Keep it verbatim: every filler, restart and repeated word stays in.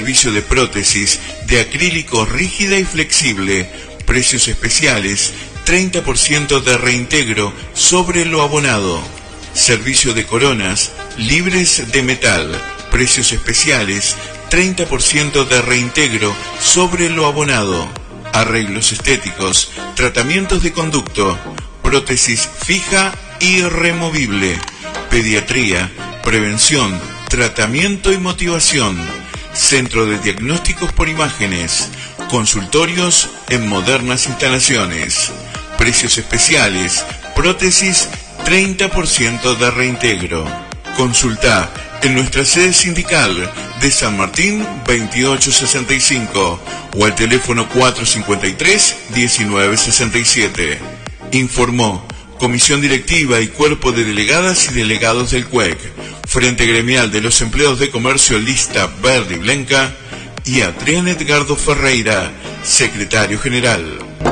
Servicio de prótesis de acrílico rígida y flexible. Precios especiales, treinta por ciento de reintegro sobre lo abonado. Servicio de coronas libres de metal. Precios especiales, treinta por ciento de reintegro sobre lo abonado. Arreglos estéticos, tratamientos de conducto, prótesis fija y removible. Pediatría, prevención, tratamiento y motivación. Centro de diagnósticos por imágenes. Consultorios en modernas instalaciones. Precios especiales. Prótesis, treinta por ciento de reintegro. Consulta en nuestra sede sindical de San Martín veintiocho sesenta y cinco o al teléfono cuatro cincuenta y tres, diecinueve sesenta y siete. Informó Comisión Directiva y Cuerpo de Delegadas y Delegados del C U E C, Frente Gremial de los Empleados de Comercio Lista Verde y Blanca, y Adrián Edgardo Ferreira, Secretario General.